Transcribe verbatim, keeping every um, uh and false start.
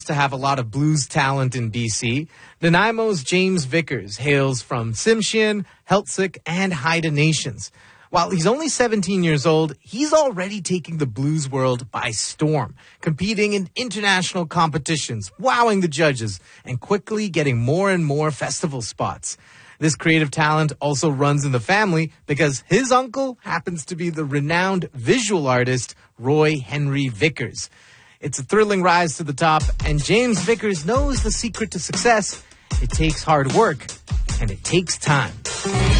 to have a lot of blues talent in B C. Nanaimo's James Vickers hails from Tsimshian, Heiltsuk, and Haida nations. While he's only seventeen years old, he's already taking the blues world by storm, competing in international competitions, wowing the judges, and quickly getting more and more festival spots. This creative talent also runs in the family because his uncle happens to be the renowned visual artist Roy Henry Vickers. It's a thrilling rise to the top, and James Vickers knows the secret to success. It takes hard work, and it takes time.